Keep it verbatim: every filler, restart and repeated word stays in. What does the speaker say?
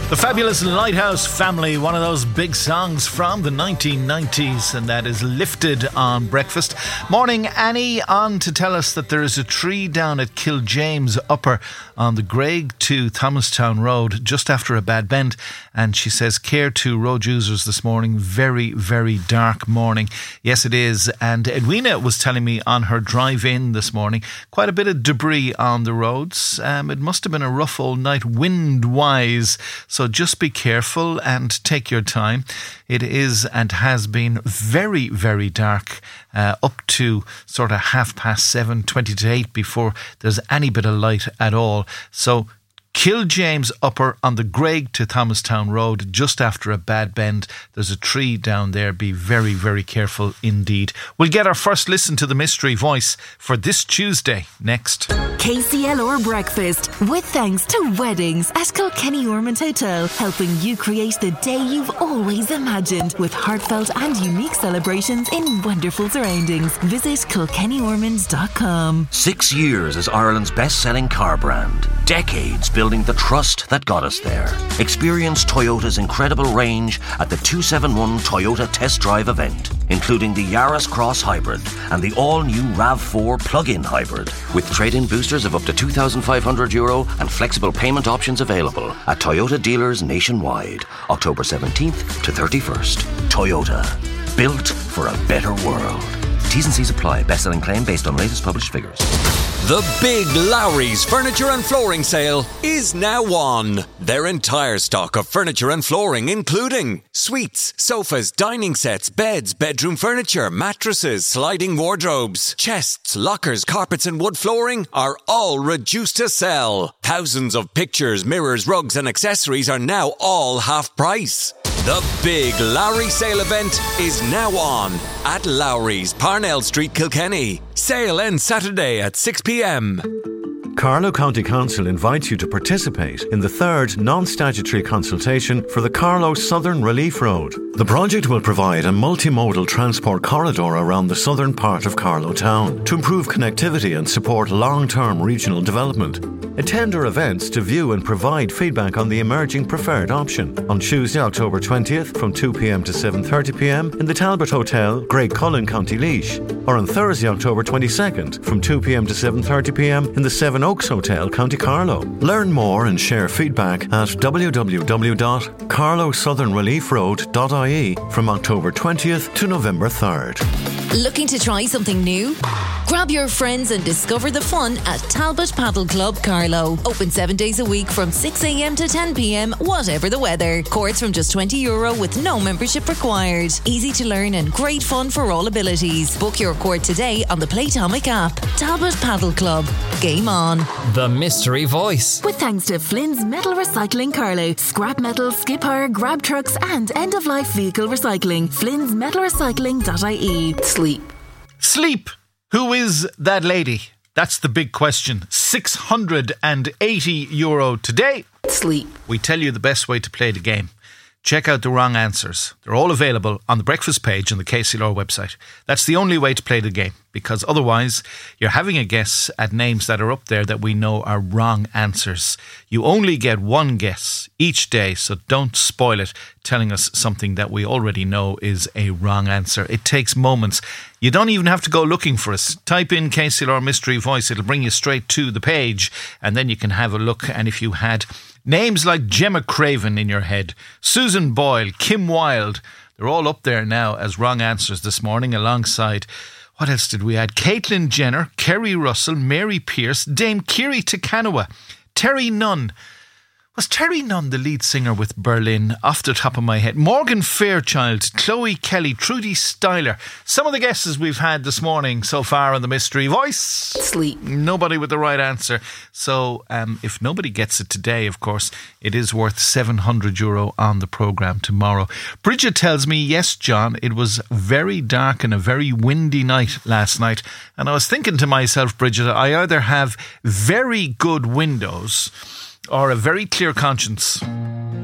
The Fabulous Lighthouse Family, one of those big songs from the nineteen nineties, and that is Lifted on Breakfast. Morning, Annie, on to tell us that there is a tree down at Kiljames Upper on the Graig to Thomastown Road, just after a bad bend, and she says, care to road users this morning, very, very dark morning. Yes, it is, and Edwina was telling me on her drive in this morning, quite a bit of debris on the roads. Um, it must have been a rough old night, wind-wise, so just be careful and take your time. It is and has been very, very dark uh, up to sort of half past seven, twenty to eight before there's any bit of light at all. So Kiljames Upper on the Graig to Thomastown Road, just after a bad bend. There's a tree down there. Be very, very careful indeed. We'll get our first listen to the mystery voice for this Tuesday next. K C L R Breakfast, with thanks to Weddings at Kilkenny Ormond Hotel, helping you create the day you've always imagined with heartfelt and unique celebrations in wonderful surroundings. Visit kilkenny ormond dot com. Six years as Ireland's best-selling car brand. Decades building the trust that got us there. Experience Toyota's incredible range at the two seventy-one Toyota Test Drive event, including the Yaris Cross Hybrid and the all-new RAV four plug-in hybrid, with trade-in boosters of up to two thousand five hundred euro and flexible payment options available at Toyota dealers nationwide, October seventeenth to thirty-first. Toyota, built for a better world. T's and C's apply. Best-selling claim based on latest published figures. The Big Lowry's Furniture and Flooring Sale is now on. Their entire stock of furniture and flooring, including suites, sofas, dining sets, beds, bedroom furniture, mattresses, sliding wardrobes, chests, lockers, carpets and wood flooring, are all reduced to sell. Thousands of pictures, mirrors, rugs and accessories are now all half price. The Big Lowry Sale event is now on at Lowry's, Parnell Street, Kilkenny. Sale ends Saturday at six p.m. Carlow County Council invites you to participate in the third non-statutory consultation for the Carlow Southern Relief Road. The project will provide a multimodal transport corridor around the southern part of Carlow Town to improve connectivity and support long-term regional development. Attend our events to view and provide feedback on the emerging preferred option on Tuesday, October twentieth from two p.m. to seven thirty p.m. in the Talbot Hotel, Graiguecullen, County Laois, or on Thursday, October twenty-second from two p.m. to seven thirty p.m. in the Seven Oaks Hotel, County Carlow. Learn more and share feedback at w w w dot carlow southern relief road dot i e from October twentieth to November third. Looking to try something new? Grab your friends and discover the fun at Talbot Paddle Club Carlow. Open seven days a week from six a.m. to ten p.m, whatever the weather. Courts from just twenty euro with no membership required. Easy to learn and great fun for all abilities. Book your court today on the Playtomic app. Talbot Paddle Club. Game on. The mystery voice. With thanks to Flynn's Metal Recycling Carlow. Scrap metal, skip hire, grab trucks and end-of-life vehicle recycling. Flynn's Metal Recycling dot i e. Sleep. Sleep. Who is that lady? That's the big question. six hundred eighty euro today. Sleep. We tell you the best way to play the game. Check out the wrong answers. They're all available on the breakfast page on the K C L R website. That's the only way to play the game, because otherwise you're having a guess at names that are up there that we know are wrong answers. You only get one guess each day, so don't spoil it telling us something that we already know is a wrong answer. It takes moments. You don't even have to go looking for us. Type in K C L R Mystery Voice. It'll bring you straight to the page, and then you can have a look. And if you had names like Gemma Craven in your head, Susan Boyle, Kim Wilde, they're all up there now as wrong answers this morning, alongside, what else did we add? Caitlyn Jenner, Kerry Russell, Mary Pierce, Dame Kiri Takanawa, Terry Nunn. Was Terry Nunn the lead singer with Berlin? Off the top of my head. Morgan Fairchild, Chloe Kelly, Trudy Styler. Some of the guesses we've had this morning so far on the Mystery Voice. Sleep. Nobody with the right answer. So um, if nobody gets it today, of course, it is worth seven hundred euro on the programme tomorrow. Bridget tells me, yes, John, it was very dark and a very windy night last night. And I was thinking to myself, Bridget, I either have very good windows or a very clear conscience.